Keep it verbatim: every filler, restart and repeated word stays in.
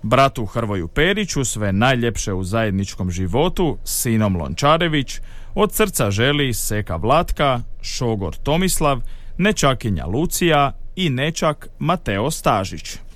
Bratu Hrvoju Periću sve najljepše u zajedničkom životu, sinom Lončarević, od srca želi seka Vlatka, šogor Tomislav, nečakinja Lucija i nečak Mateo Stažić.